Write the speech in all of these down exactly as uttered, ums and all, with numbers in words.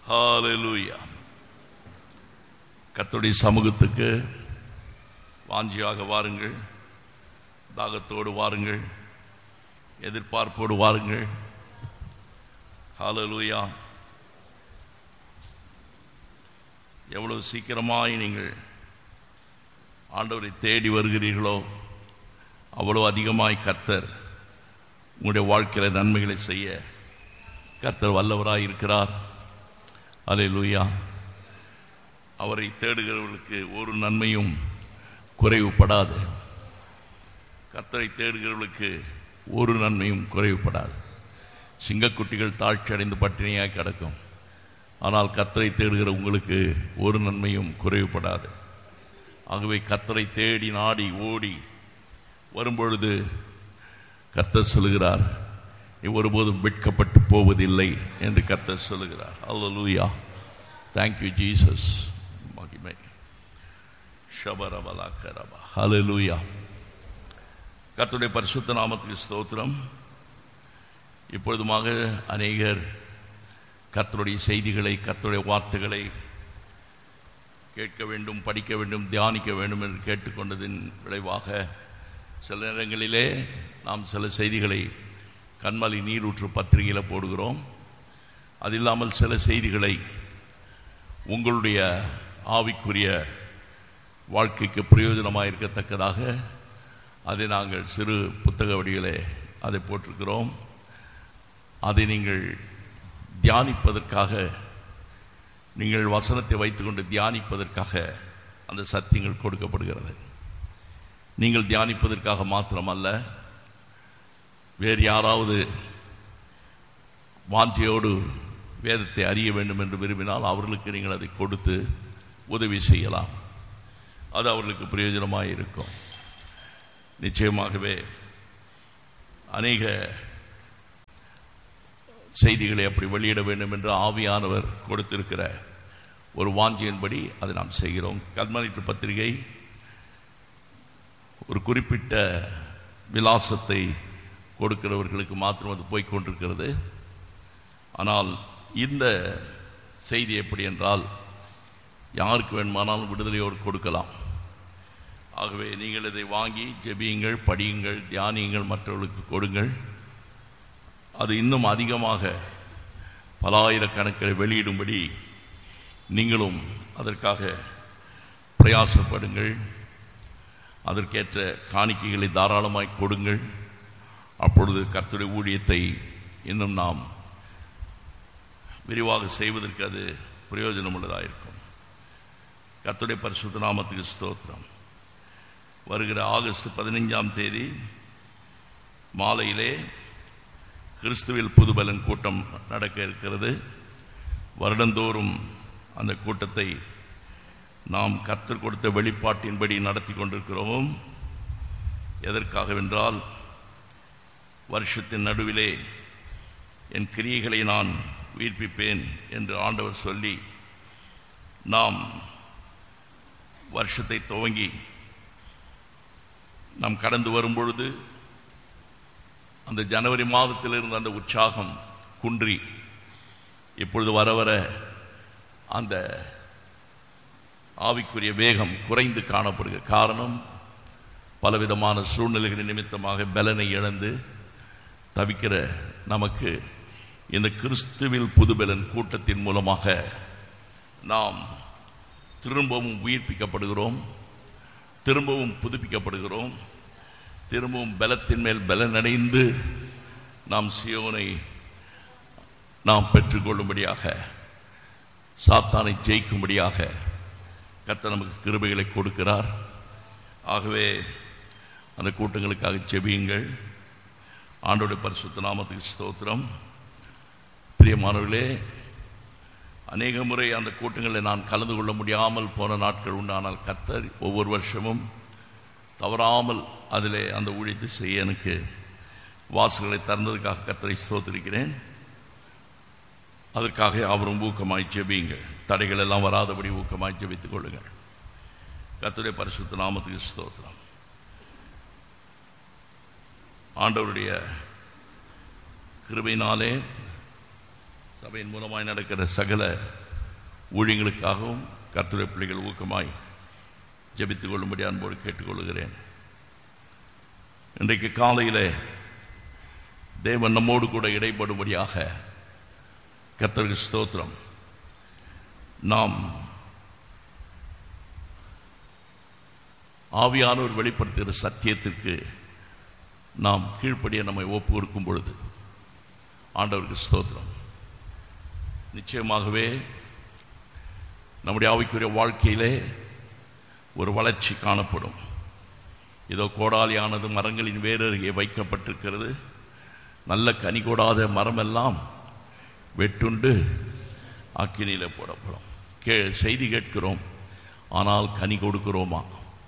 ஹல்லேலூயா. கர்த்தருடைய சமூகத்துக்கு வாஞ்சியாக வாருங்கள், தாகத்தோடு வாருங்கள், எதிர்பார்ப்போடு வாருங்கள். ஹல்லேலூயா. எவ்வளவு சீக்கிரமாய் நீங்கள் ஆண்டவரை தேடி வருகிறீர்களோ அவ்வளவு அதிகமாய் கர்த்தர் உங்களுடைய வாழ்க்கையில் நன்மைகளை செய்ய கர்த்தர் வல்லவராய் இருக்கிறார். ஹல்லேலூயா. அவரை தேடுகிறவர்களுக்கு ஒரு நன்மையும் குறைவுபடாது. கர்த்தரை தேடுகிறவர்களுக்கு ஒரு நன்மையும் குறைவுபடாது. சிங்கக்குட்டிகள் தாழ்ச்சி அடைந்து பட்டினியாக கிடக்கும், ஆனால் கர்த்தரை தேடுகிற உங்களுக்கு ஒரு நன்மையும் குறைவுபடாது. ஆகவே கர்த்தரை தேடி நாடி ஓடி வரும்பொழுது கர்த்தர் சொல்லுகிறார், நீ ஒருபோதும் வெட்கப்பட்டு போவதில்லை என்று கர்த்தர் சொல்லுகிறார். ஹல்லேலூயா. Thank you Jesus. மகிமை. ஷபரபலகரபா. ஹல்லேலூயா. கர்த்தருடைய பரிசுத்த நாமத்துக்கு ஸ்தோத்திரம். இப்பொழுதுமாக அநேகர் கர்த்தருடைய செய்திகளை, கர்த்தருடைய வார்த்தைகளை கேட்க வேண்டும், படிக்க வேண்டும், தியானிக்க வேண்டும் என்று கேட்டுக்கொண்டதின் விளைவாக சில நேரங்களிலே நாம் சில செய்திகளை கண்மலை நீரூற்று பத்திரிகையில் போடுகிறோம். அது இல்லாமல் சில செய்திகளை உங்களுடைய ஆவிக்குரிய வாழ்க்கைக்கு பிரயோஜனமாக இருக்கத்தக்கதாக அதை நாங்கள் சிறு புத்தக வடிவிலே அதை போட்டிருக்கிறோம். அதை நீங்கள் தியானிப்பதற்காக, நீங்கள் வசனத்தை வைத்துக்கொண்டு தியானிப்பதற்காக அந்த சத்தியங்கள் கொடுக்கப்படுகிறது. நீங்கள் தியானிப்பதற்காக மாத்திரமல்ல, வேறு யாராவது வாஞ்சையோடு வேதத்தை அறிய வேண்டும் என்று விரும்பினால் அவர்களுக்கு நீங்கள் அதை கொடுத்து உதவி செய்யலாம். அது அவர்களுக்கு பிரயோஜனமாக இருக்கும். நிச்சயமாகவே அநேக செய்திகளை அப்படி வெளியிட வேண்டும் என்று ஆவியானவர் கொடுத்திருக்கிற ஒரு வாஞ்சியின்படி அதை நாம் செய்கிறோம். கண்மலை பத்திரிகை ஒரு குறிப்பிட்ட விலாசத்தை கொடுக்கிறவர்களுக்கு மாத்திரம் அது போய்கொண்டிருக்கிறது. ஆனால் இந்த செய்தி எப்படி என்றால் யாருக்கு வேணுமானாலும் விடுதலையோடு கொடுக்கலாம். ஆகவே நீங்கள் இதை வாங்கி ஜெபியுங்கள், படியுங்கள், தியானியுங்கள், மற்றவர்களுக்கு கொடுங்கள். அது இன்னும் அதிகமாக பல ஆயிரக்கணக்கில் வெளியிடும்படி நீங்களும் அதற்காக பிரயாசப்படுங்கள். அதற்கேற்ற காணிக்கைகளை தாராளமாய் கொடுங்கள். அப்பொழுது கர்த்தருடைய ஊழியத்தை இன்னும் நாம் விரிவாக செய்வதற்கு அது பிரயோஜனம் உள்ளதாக இருக்கும். கர்த்தருடைய பரிசுத்த நாமத்துக்கு ஸ்தோத்திரம். வருகிற ஆகஸ்ட் பதினைஞ்சாம் தேதி மாலையிலே கிறிஸ்துவில் புதுபலன் கூட்டம் நடக்க இருக்கிறது. வருடந்தோறும் அந்த கூட்டத்தை நாம் கர்த்தர் கொடுத்த வெளிப்பாட்டின்படி நடத்தி கொண்டிருக்கிறோம். எதற்காகவென்றால், வருஷத்தின் நடுவிலே என் கிரியைகளை நான் உயிர்ப்பிப்பேன் என்று ஆண்டவர் சொல்லி நாம் வருஷத்தை துவங்கி நாம் கடந்து வரும்பொழுது அந்த ஜனவரி மாதத்தில் இருந்த அந்த உற்சாகம் குன்றி இப்பொழுது வர வர அந்த ஆவிக்குரிய வேகம் குறைந்து காணப்படுகிற காரணம், பலவிதமான சூழ்நிலைகளின் நிமித்தமாக பலனை இழந்து தவிக்கிற நமக்கு இந்த கிறிஸ்துவில் புதுபலன் கூட்டத்தின் மூலமாக நாம் திரும்பவும் உயிர்ப்பிக்கப்படுகிறோம், திரும்பவும் புதுப்பிக்கப்படுகிறோம், திரும்பவும் பலத்தின் மேல் பலனடைந்து நாம் சீயோனை நாம் பெற்றுக்கொள்ளும்படியாக, சாத்தானை ஜெயிக்கும்படியாக கர்த்தர் நமக்கு கிருபைகளை கொடுக்கிறார். ஆகவே அந்த கூட்டங்களுக்காக ஜெபியுங்கள். ஆண்டவருடைய பரிசுத்த நாமத்துக்கு ஸ்தோத்திரம். பிரியமானவர்களே, அநேக முறை அந்த கூட்டங்களில் நான் கலந்து கொள்ள முடியாமல் போன நாட்கள் உண்டு. ஆனால் கர்த்தர் ஒவ்வொரு வருஷமும் தவறாமல் அதிலே அந்த ஊழியத்தை செய்ய எனக்கு வாசல்களை திறந்ததுக்காக கர்த்தரை ஸ்தோத்திரிக்கிறேன். அதற்காக அவரும் ஊக்கமாய் ஜெபியுங்கள். தடைகள் எல்லாம் வராதபடி ஊக்கமாய் ஜெபித்துக் கொள்ளுங்கள். கர்த்தருடைய பரிசுத்த நாமத்துக்கு ஸ்தோத்திரம். ஆண்டவருடைய கிருபையினாலே சபையின் மூலமாய் நடக்கிற சகல ஊழியங்களுக்காகவும் கர்த்தருடைய பிள்ளைகள் ஊக்கமாய் ஜெபித்துக் கொள்ளும்படி அன்போடு கேட்டுக்கொள்கிறேன். இன்றைக்கு காலையில் தேவன் நம்மோடு கூட இடைப்படும்படியாக கர்த்தருக்கு ஸ்தோத்திரம். நாம் ஆவியானவர் வெளிப்படுத்துகிற சத்தியத்திற்கு நாம் கீழ்ப்படிய நம்மை ஒப்பு கொடுக்கும் பொழுது ஆண்டவருக்கு ஸ்தோத்திரம். நிச்சயமாகவே நம்முடைய ஆவிக்குரிய வாழ்க்கையிலே ஒரு வளர்ச்சி காணப்படும். இதோ கோடாலியானது மரங்களின் வேரருகே வைக்கப்பட்டிருக்கிறது. நல்ல கனி கொடாத மரமெல்லாம் வெட்டுண்டு அக்கினியில் போடப்படும். கே செய்தி கேட்கிறோம், ஆனால் கனி கொடுக்கிறோமா?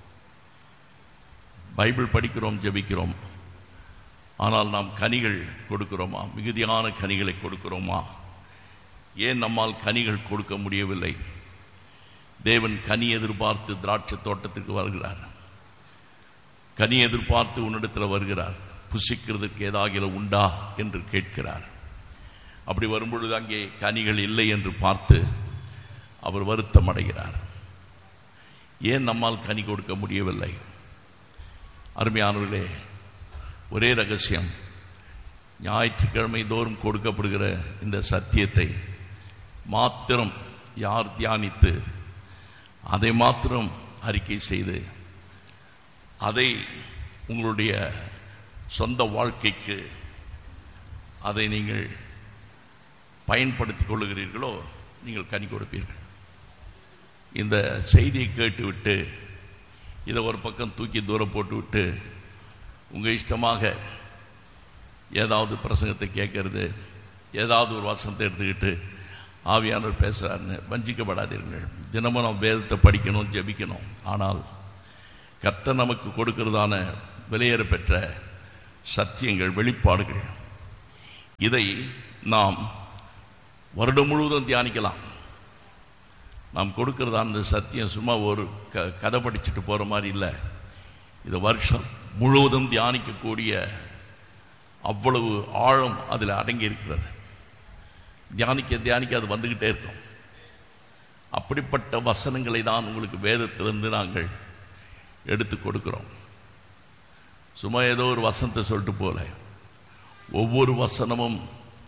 பைபிள் படிக்கிறோம், ஜெபிக்கிறோம், ஆனால் நாம் கனிகள் கொடுக்கிறோமா? மிகுதியான கனிகளை கொடுக்கிறோமா? ஏன் நம்மால் கனிகள் கொடுக்க முடியவில்லை? தேவன் கனி எதிர்பார்த்து திராட்சை தோட்டத்திற்கு வருகிறார். கனி எதிர்பார்த்து உன்னிடத்தில் வருகிறார். புசிக்கிறதுக்கு ஏதாகிலும் உண்டா என்று கேட்கிறார். அப்படி வரும்பொழுது அங்கே கனிகள் இல்லை என்று பார்த்து அவர் வருத்தம் அடைகிறார். ஏன் நம்மால் கனி கொடுக்க முடியவில்லை? அருமையானவர்களே, ஒரே ரகசியம். ஞாயிற்றுக்கிழமை தோறும் கொடுக்கப்படுகிற இந்த சத்தியத்தை மாத்திரம் யார் தியானித்து அதை மாத்திரம் அறிக்கை செய்து அதை உங்களுடைய சொந்த வாழ்க்கைக்கு அதை நீங்கள் பயன்படுத்திக் கொள்ளுகிறீர்களோ நீங்கள் கனி கொடுப்பீர்கள். இந்த செய்தியை கேட்டுவிட்டு இதை ஒரு பக்கம் தூக்கி தூரம் போட்டுவிட்டு உங்கள் இஷ்டமாக ஏதாவது பிரசங்கத்தை கேட்கறது, ஏதாவது ஒரு வசனத்தை எடுத்துக்கிட்டு ஆவியானவர் பேசுகிறாருன்னு வஞ்சிக்கப்படாதீர்கள். தினமும் நம்ம வேதத்தை படிக்கணும், ஜெபிக்கணும். ஆனால் கர்த்தர் நமக்கு கொடுக்கிறதான விலையேற பெற்ற சத்தியங்கள், வெளிப்பாடுகள், இதை நாம் வருடம் முழுவதும் தியானிக்கலாம். நாம் கொடுக்கிறதான இந்த சத்தியம் சும்மா ஒரு க கதை படிச்சுட்டு போகிற மாதிரி இல்லை. இது வருஷம் முழுவதும் தியானிக்கக்கூடிய அவ்வளவு ஆழம் அதில் அடங்கி இருக்கிறது. தியானிக்க தியானிக்க அது வந்துக்கிட்டே இருக்கும். அப்படிப்பட்ட வசனங்களை தான் உங்களுக்கு வேதத்திலிருந்து நாங்கள் எடுத்து கொடுக்கிறோம். சும்மா ஏதோ ஒரு வசனத்தை சொல்லிட்டு போல, ஒவ்வொரு வசனமும்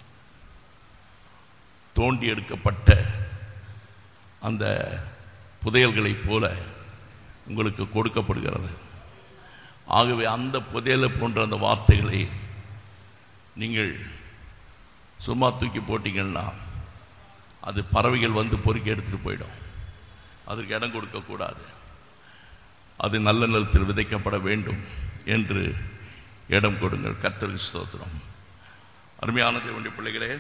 தோண்டி எடுக்கப்பட்ட அந்த புதையல்களைப் போல உங்களுக்கு கொடுக்கப்படுகிறது. ஆகவே அந்த புதையலை போன்ற அந்த வார்த்தைகளை நீங்கள் சும்மா தூக்கி போட்டீங்கன்னா அது பறவைகள் வந்து பொறுக்கி எடுத்துகிட்டு போயிடும். அதற்கு இடம் கொடுக்கக்கூடாது. அது நல்ல நிலத்தில் விதைக்கப்பட வேண்டும் என்று இடம் கொடுங்கள். கர்த்தருக்கு ஸ்தோத்திரம். அருமையான தேவனுடைய பிள்ளைகளே,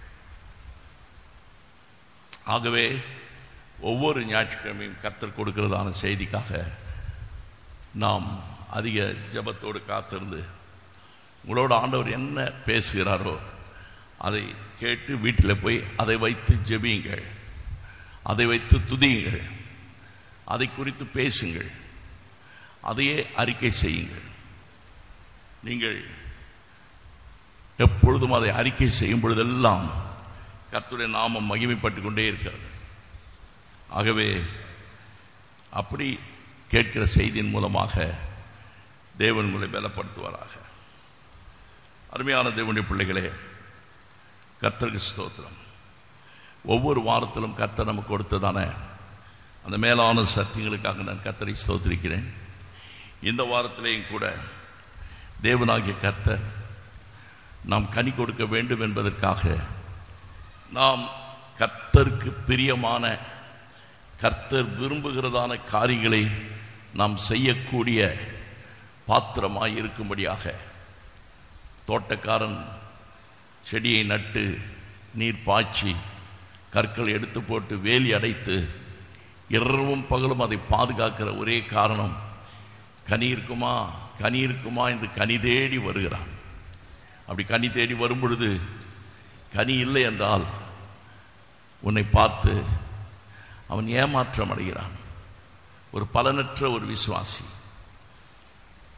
ஆகவே ஒவ்வொரு ஞாயிற்றுக்கிழமையும் கர்த்தர் கொடுக்கிறதான செய்திக்காக நாம் அதிக ஜெபத்தோடு காத்திருந்து உங்களோட ஆண்டவர் என்ன பேசுகிறாரோ அதை கேட்டு வீட்டில் போய் அதை வைத்து ஜெபியுங்கள், அதை வைத்து துதியுங்கள், அதை குறித்து பேசுங்கள், அதையே அறிக்கை செய்யுங்கள். நீங்கள் எப்பொழுதும் அதை அறிக்கை செய்யும் பொழுதெல்லாம் கர்த்தருடைய நாமம் மகிமைப்பட்டு கொண்டே இருக்கிறது. ஆகவே அப்படி கேட்கிற செய்தியின் மூலமாக தேவன் உங்களை பலப்படுத்துவாராக. அருமையான தேவனுடைய பிள்ளைகளே, கர்த்தருக்கு ஸ்தோத்திரம். ஒவ்வொரு வாரத்திலும் கர்த்தர் நமக்கு கொடுத்ததான அந்த மேலான சத்தியங்களுக்காக நான் கர்த்தரை ஸ்தோத்திரிக்கிறேன். இந்த வாரத்திலேயும் கூட தேவனாகிய கர்த்தர் நாம் கனி கொடுக்க வேண்டும் என்பதற்காக நாம் கர்த்தருக்கு பிரியமான, கர்த்தர் விரும்புகிறதான காரியங்களை நாம் செய்யக்கூடிய பாத்திரமாய் இருக்கும்படியாக தோட்டக்காரன் செடியை நட்டு நீர் பாய்ச்சி கற்களை எடுத்து போட்டு வேலி அடைத்து இரவும் பகலும் அதை பாதுகாக்கிற ஒரே காரணம் கனி இருக்குமா கனி இருக்குமா என்று கனி தேடி வருகிறான். அப்படி கனி தேடி வரும் பொழுது கனி இல்லை என்றால் உன்னை பார்த்து அவன் ஏமாற்றம் அடைகிறான். ஒரு பலனற்ற ஒரு விசுவாசி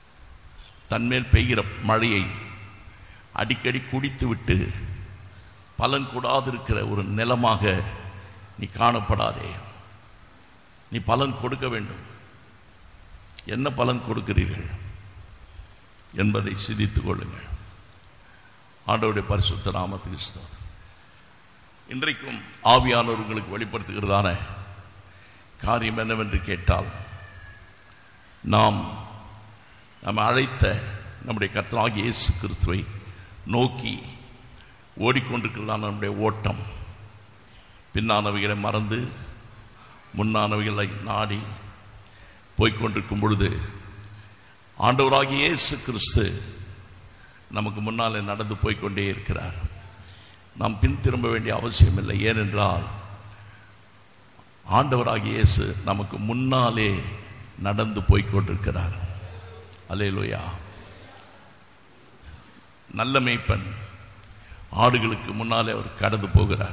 தன்மேல் பெய்கிற மழையை அடிக்கடி குடித்து விட்டு பலன் கூடாதிருக்கிற ஒரு நிலமாக நீ காணப்படாதே. நீ பலன் கொடுக்க வேண்டும். என்ன பலன் கொடுக்கிறீர்கள் என்பதை சிந்தித்துக் கொள்ளுங்கள். ஆண்டவருடைய பரிசுத்த நாமத்துக்கு ஸ்தோத்திரம். இன்றைக்கும் ஆவியானவர் உங்களுக்கு வெளிப்படுத்துகிறதான காரியம் என்னவென்று கேட்டால், நாம் நம்ம அழைத்த நம்முடைய கர்த்தராகிய இயேசு கிறிஸ்துவை நோக்கி ஓடிக்கொண்டிருக்கிறதான நம்முடைய ஓட்டம் பின்னானவைகளை மறந்து முன்னானவைகளை நாடி போய்கொண்டிருக்கும் பொழுது ஆண்டவராகிய இயேசு கிறிஸ்து நமக்கு முன்னாலே நடந்து போய்கொண்டே இருக்கிறார். நாம் பின் திரும்ப வேண்டிய அவசியம் இல்லை. ஏனென்றால் ஆண்டவராகிய இயேசு நமக்கு முன்னாலே நடந்து போய்கொண்டிருக்கிறார். அல்லேலூயா. நல்ல மேய்ப்பன் ஆடுகளுக்கு முன்னாலே அவர் கடந்து போகிறார்.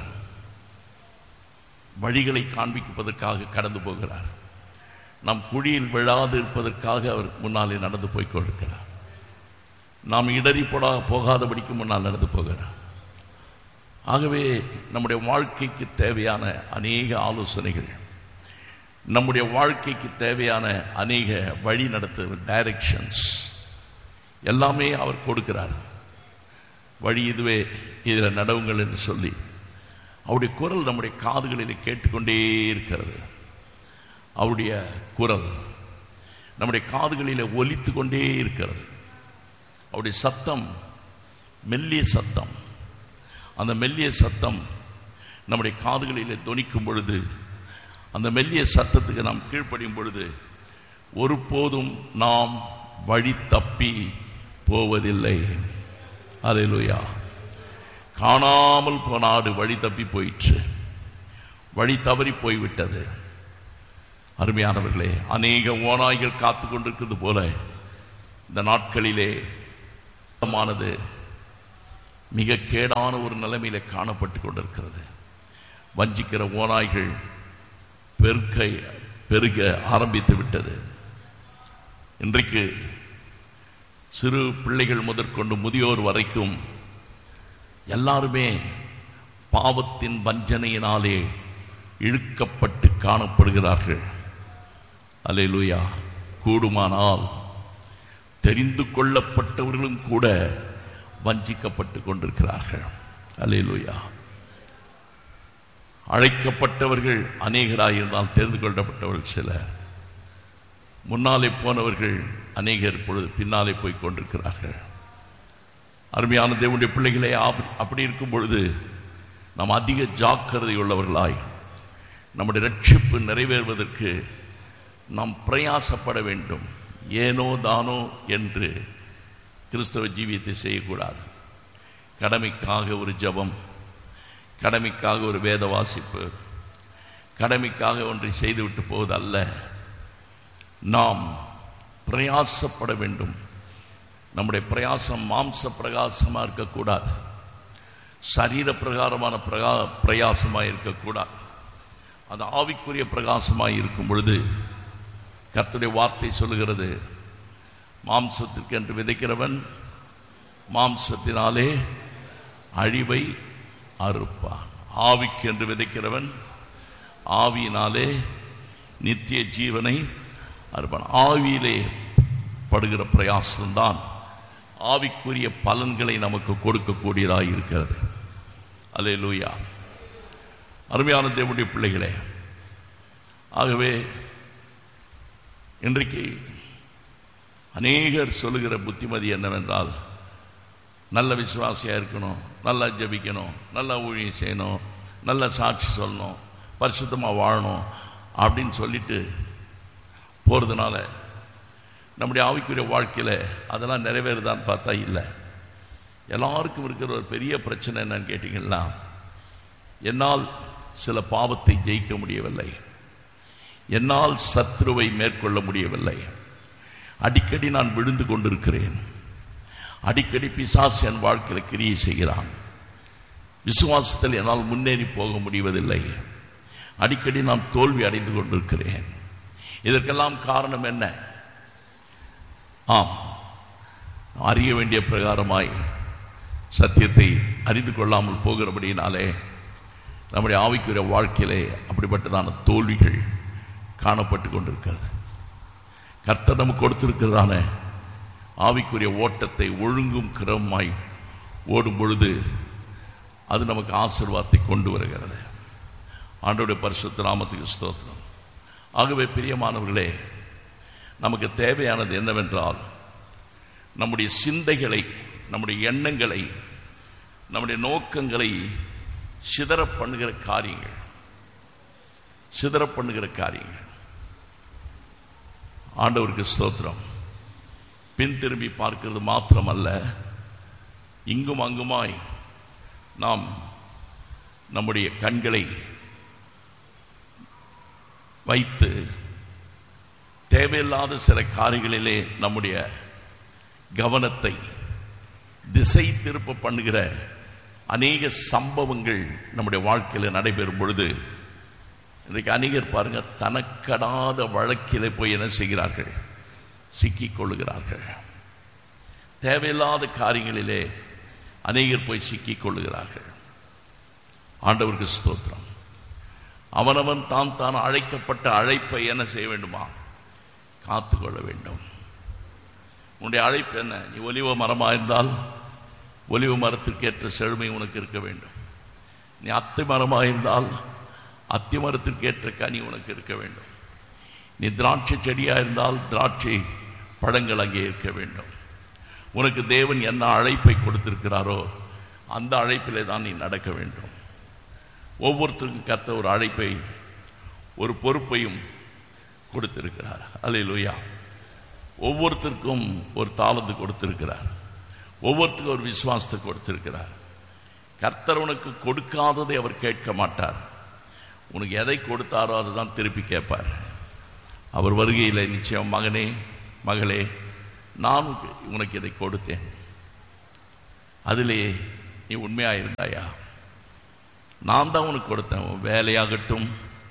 வழிகளை காண்பிப்பதற்காக கடந்து போகிறார். நாம் குழியில் விழாது இருப்பதற்காக அவர் முன்னாலே நடந்து போய்கொண்டிருக்கிறார். நாம் இடறி போடா போகாதபடிக்கு முன்னால் நடந்து போகிறார். ஆகவே நம்முடைய வாழ்க்கைக்கு தேவையான அநேக ஆலோசனைகள், நம்முடைய வாழ்க்கைக்கு தேவையான அநேக வழி நடத்து டைரக்ஷன்ஸ் எல்லாமே அவர் கொடுக்கிறார். வழி இதுவே, இதில் நடவுங்கள் என்று சொல்லி அவருடைய குரல் நம்முடைய காதுகளில் கேட்டுக்கொண்டே இருக்கிறது. அவருடைய குரல் நம்முடைய காதுகளில் ஒலித்து கொண்டே இருக்கிறது. அவருடைய சத்தம் மெல்லிய சத்தம். அந்த மெல்லிய சத்தம் நம்முடைய காதுகளில் தொனிக்கும் பொழுது, அந்த மெல்லிய சத்தத்துக்கு நாம் கீழ்ப்படியும் பொழுது ஒருபோதும் நாம் வழி தப்பி போவதில்லை. அல்லேலூயா. காணாமல் போன ஆடு வழி தப்பி போயிற்று, வழி தவறி போய்விட்டது. அருமையானவர்களே, அநேக ஓநாய்கள் காத்து கொண்டிருக்கிறது போல இந்த நாட்களிலே மானது மிக கேடான ஒரு நிலைமையில காணப்பட்டு கொண்டிருக்கிறது. வஞ்சிக்கிற ஓநாய்கள் பெருக்க பெருக ஆரம்பித்து விட்டது. இன்றைக்கு சிறு பிள்ளைகள் முதற்கொண்டு முதியோர் வரைக்கும் எல்லாருமே பாவத்தின் வஞ்சனையினாலே இழுக்கப்பட்டு காணப்படுகிறார்கள். அல்லேலூயா. கூடுமானால் தெரிந்து கொள்ளப்பட்டவர்களும் கூட வஞ்சிக்கப்பட்டு கொண்டிருக்கிறார்கள். அல்லேலூயா. அழைக்கப்பட்டவர்கள் அநேகராயிருந்தால் தெரிந்து கொள்ளப்பட்டவர்கள் சிலர். முன்னாலே போனவர்கள் அநேகர் இப்பொழுது பின்னாலே போய் கொண்டிருக்கிறார்கள். அருமையான தேவனுடைய பிள்ளைகளே, அப்படி இருக்கும் பொழுது நாம் அதிக ஜாக்கிரதை உள்ளவர்களாய் நம்முடைய ரட்சிப்பு நிறைவேறுவதற்கு நாம் பிரயாசப்பட வேண்டும். ஏனோ தானோ என்று கிறிஸ்தவ ஜீவியத்தை செய்யக்கூடாது. கடமைக்காக ஒரு ஜபம், கடமைக்காக ஒரு வேத வாசிப்பு, கடமைக்காக ஒன்றை செய்துவிட்டு போவது அல்ல. நாம் பிரயாசப்பட வேண்டும். நம்முடைய பிரயாசம் மாம்ச பிரகாசமாக இருக்கக்கூடாது, சரீர பிரகாரமான பிரகா பிரயாசமாக இருக்கக்கூடாது. அது ஆவிக்குரிய பிரகாசமாக இருக்கும் பொழுது கர்த்தருடைய வார்த்தை சொல்லுகிறது, மாம்சத்திற்கு என்று விதைக்கிறவன் மாம்சத்தினாலே அழிவை அறுப்பான், ஆவிக்கு என்று விதைக்கிறவன் ஆவியினாலே நித்திய ஜீவனை அறுப்பான். ஆவியிலே படுகிற பிரயாசம்தான் ஆவிக்குரிய பலன்களை நமக்கு கொடுக்கக்கூடியதாக இருக்கிறது. அல்லேலூயா. அருமையான தேவனுடைய பிள்ளைகளே, ஆகவே இன்றைக்கு அநேகர் சொல்லுகிற புத்திமதி என்னவென்றால், நல்ல விசுவாசியாக இருக்கணும், நல்லா ஜெபிக்கணும், நல்லா ஊழியம் செய்யணும், நல்ல சாட்சி சொல்லணும், பரிசுத்தமாக வாழணும் அப்படின்னு சொல்லிட்டு போகிறதுனால நம்முடைய ஆவிக்குரிய வாழ்க்கையில் அதெல்லாம் நிறைவேறுதான்னு பார்த்தா இல்லை. எல்லாருக்கும் இருக்கிற ஒரு பெரிய பிரச்சனை என்னன்னு கேட்டிங்கன்னா, என்னால் சில பாவத்தை ஜெயிக்க முடியவில்லை, என்னால் சத்ருவை மேற்கொள்ள முடியவில்லை, அடிக்கடி நான் விழுந்து கொண்டிருக்கிறேன், அடிக்கடி பிசாசு என் வாழ்க்கையில் கிரியை செய்கிறான், விசுவாசத்தில் என்னால் முன்னேறி போக முடிவதில்லை, அடிக்கடி நான் தோல்வி அடைந்து கொண்டிருக்கிறேன். இதற்கெல்லாம் காரணம் என்ன? ஆம், அறிய வேண்டிய பிரகாரமாய் சத்தியத்தை அறிந்து கொள்ளாமல் போகிறபடியினாலே நம்முடைய ஆவிக்குரிய வாழ்க்கையிலே அப்படிப்பட்டதான தோல்விகள் காணப்பட்டு கொண்டிருக்கிறது. கர்த்தர் நமக்கு கொடுத்திருக்கிறதான ஆவிக்குரிய ஓட்டத்தை ஒழுங்கும் கிரமமாய் ஓடும் பொழுது அது நமக்கு ஆசீர்வாதத்தை கொண்டு வருகிறது. ஆண்டவருடைய பரிசுத்த நாமத்துக்கு ஸ்தோத்திரம். ஆகவே பிரியமானவர்களே, நமக்கு தேவையானது என்னவென்றால் நம்முடைய சிந்தைகளை, நம்முடைய எண்ணங்களை, நம்முடைய நோக்கங்களை சிதற பண்ணுகிற காரியங்கள் சிதற பண்ணுகிற காரியங்கள் ஆண்டவருக்கு ஸ்தோத்திரம். பின் திரும்பி பார்க்கிறது மாத்திரமல்ல, இங்கும் அங்குமாய் நாம் நம்முடைய கண்களை வைத்து தேவையில்லாத சில காரியங்களிலே நம்முடைய கவனத்தை திசை திருப்ப பண்ணுகிற அநேக சம்பவங்கள் நம்முடைய வாழ்க்கையில் நடைபெறும் பொழுது இன்றைக்கு அநேகர் பாருங்க, தனக்கடாத வழக்கிலே போய் என்ன செய்கிறார்கள்? சிக்கிக் கொள்ளுகிறார்கள். தேவையில்லாத காரியங்களிலே அநேகர் போய் சிக்கிக் கொள்ளுகிறார்கள். ஆண்டவருக்கு ஸ்தோத்திரம். அவனவன் தான் தான் அழைக்கப்பட்ட அழைப்பை என்ன செய்ய வேண்டுமா? காத்து கொள்ள வேண்டும். உன்னுடைய அழைப்பு என்ன? நீ ஒலிவ மரமாக இருந்தால் ஒலிவ மரத்திற்கேற்ற செழுமை உனக்கு இருக்க வேண்டும். நீ அத்தி மரமாக இருந்தால் அத்தி மரத்திற்கேற்ற கனி உனக்கு இருக்க வேண்டும். நீ திராட்சை செடியாக இருந்தால் திராட்சை பழங்கள் அங்கே இருக்க வேண்டும். உனக்கு தேவன் என்ன அழைப்பை கொடுத்திருக்கிறாரோ அந்த அழைப்பிலே தான் நீ நடக்க வேண்டும். ஒவ்வொருத்தருக்கும் கர்த்தர் ஒரு அழைப்பை, ஒரு பொறுப்பையும் கொடுத்திருக்கிறார். அல்லேலூயா. ஒவ்வொருத்தருக்கும் ஒரு தாளந்து கொடுத்திருக்கிறார். ஒவ்வொருத்தருக்கும் ஒரு விசுவாசத்தை கொடுத்திருக்கிறார். கர்த்தர் உனக்கு கொடுக்காததை அவர் கேட்க மாட்டார். உனக்கு எதை கொடுத்தாரோ அதுதான் திருப்பி கேட்பார். அவர் வருகையில் நிச்சயம், மகனே மகளே, நான் உனக்கு இதை கொடுத்தேன், அதிலே நீ உண்மையாக இருந்தாயா? நான் தான் உனக்கு கொடுத்தேன். வேலையாகட்டும்,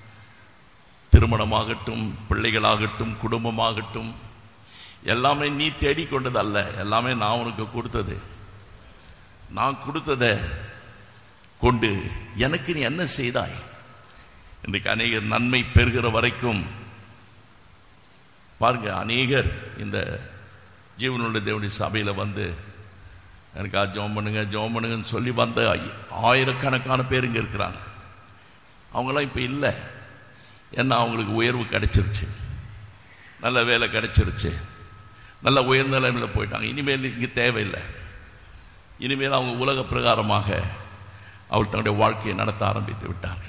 திருமணமாகட்டும், பிள்ளைகளாகட்டும், குடும்பமாகட்டும், எல்லாமே நீ தேடிக்கொண்டது அல்ல, எல்லாமே நான் உனக்கு கொடுத்தது. நான் கொடுத்ததை கொண்டு எனக்கு நீ என்ன செய்தாய்? இன்றைக்கு அநேகர் நன்மை பெறுகிற வரைக்கும் பாருங்க, அநேகர் இந்த ஜீவனுள்ள தேவனுடைய சபையில் வந்து எனக்கு ஜெபம் பண்ணுங்க ஜெபம் பண்ணுங்கன்னு சொல்லி வந்த ஆயிரக்கணக்கான பேர் இங்கே இருக்கிறாங்க. அவங்களாம் இப்போ இல்லை. ஏன்னா அவங்களுக்கு உயர்வு கிடைச்சிருச்சு, நல்ல வேலை கிடைச்சிருச்சு, நல்ல உயர்ந்த நிலைமையில் போயிட்டாங்க. இனிமேல் இங்கே தேவையில்லை. இனிமேல் அவங்க உலக பிரகாரமாக அவள் தன்னுடைய வாழ்க்கையை நடத்த ஆரம்பித்து விட்டார்கள்.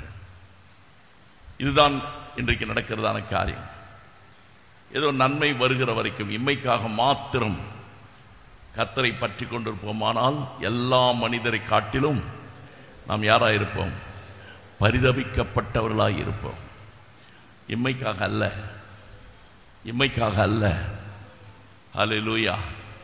இதுதான் இன்றைக்கு நடக்கிறதான காரியம். ஏதோ நன்மை வருகிற வரைக்கும் இம்மைக்காக மாத்திரம் கர்த்தரை பற்றி கொண்டிருப்போமானால் எல்லா மனிதரை காட்டிலும் நாம் யாராக இருப்போம்? பரிதபிக்கப்பட்டவர்களாக இருப்போம். இம்மைக்காக அல்ல, இம்மைக்காக அல்ல. ஹல்லேலூயா.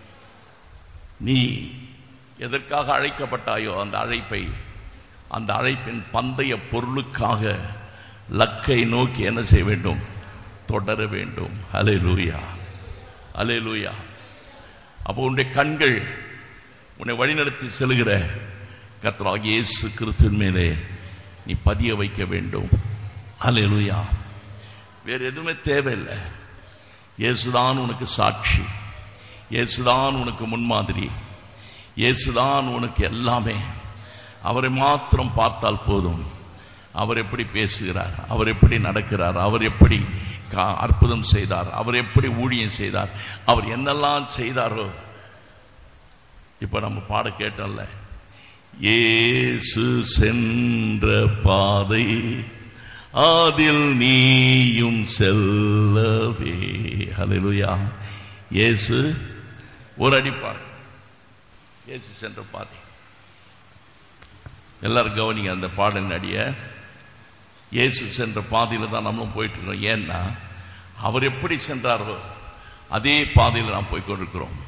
நீ எதற்காக அழைக்கப்பட்டாயோ அந்த அழைப்பை, அந்த அழைப்பின் பந்தய பொருளுக்காக லக்கை நோக்கி என்ன செய்ய வேண்டும்? தொடர வேண்டும். ஹல்லேலூயா, ஹல்லேலூயா. அப்போ உன்னுடைய கண்கள் உன்னை வழிநடத்தி செல்கிற கர்த்தராகிய இயேசு கிறிஸ்துவின் மேலே நீ பதிய வைக்க வேண்டும். ஹல்லேலூயா. வேறு எதுவுமே தேவையில்லை. இயேசுதான் உனக்கு சாட்சி, இயேசுதான் உனக்கு முன்மாதிரி, இயேசுதான் உனக்கு எல்லாமே. அவரை மாத்திரம் பார்த்தால் போதும். அவர் எப்படி பேசுகிறார், அவர் எப்படி நடக்கிறார், அவர் எப்படி அற்புதம் செய்தார், அவர் எப்படி ஊழியம் செய்தார், அவர் என்னெல்லாம் செய்தாரோ. இப்ப நம்ம பாட கேட்டோம்ல, இயேசு சென்ற பாதை அதில் நீயும் செல்லவே. ஹல்லேலூயா. இயேசு ஒரு அடிப்பார். இயேசு சென்ற பாதை. எல்லாரும் கவனிங்க அந்த பாடலின் அடிய. இயேசு சென்ற பாதையில் தான் நம்மளும் போயிட்டு இருக்கோம். ஏன்னா அவர் எப்படி சென்றாரோ அதே பாதையில் நாம் போய் கொண்டிருக்கிறோம்.